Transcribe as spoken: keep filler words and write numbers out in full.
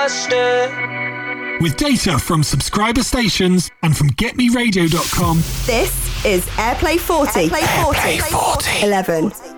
faster. With data from subscriber stations and from get me radio dot com. This is Airplay forty. Airplay forty. Airplay forty. eleven.